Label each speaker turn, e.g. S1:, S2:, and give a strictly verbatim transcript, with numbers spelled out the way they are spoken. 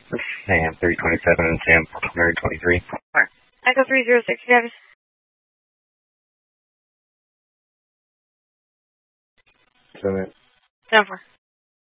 S1: Sam three twenty-seven and Sam four twenty-three.
S2: Echo three zero six, Travis.
S1: So that.
S2: ten four.